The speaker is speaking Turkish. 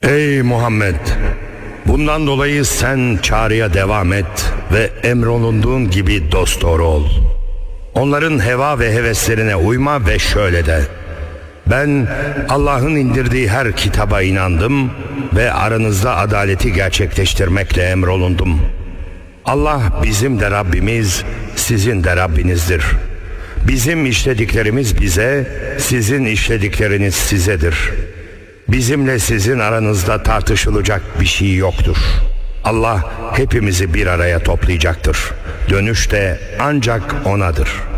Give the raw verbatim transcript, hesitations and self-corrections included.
Ey Muhammed! Bundan dolayı sen çağrıya devam et ve emrolunduğun gibi dosdoğru ol. Onların heva ve heveslerine uyma ve şöyle de: ben Allah'ın indirdiği her kitaba inandım ve aranızda adaleti gerçekleştirmekle emrolundum. Allah bizim de Rabbimiz, sizin de Rabbinizdir. Bizim işlediklerimiz bize, sizin işledikleriniz sizedir. Bizimle sizin aranızda tartışılacak bir şey yoktur. Allah hepimizi bir araya toplayacaktır. Dönüş de ancak O'nadır.